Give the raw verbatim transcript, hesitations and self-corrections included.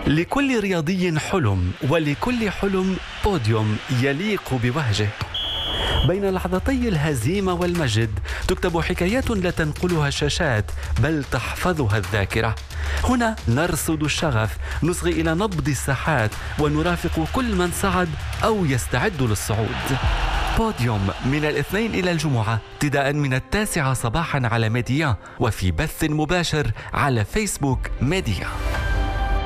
لكل رياضي حلم، ولكل حلم بوديوم يليق بوهجه. بين لحظتي الهزيمة والمجد تكتب حكايات لا تنقلها الشاشات بل تحفظها الذاكرة. هنا نرصد الشغف، نصغي إلى نبض الساحات، ونرافق كل من صعد أو يستعد للصعود. بوديوم من الاثنين إلى الجمعة ابتداء من التاسعة صباحا على ميديا، وفي بث مباشر على فيسبوك ميديا.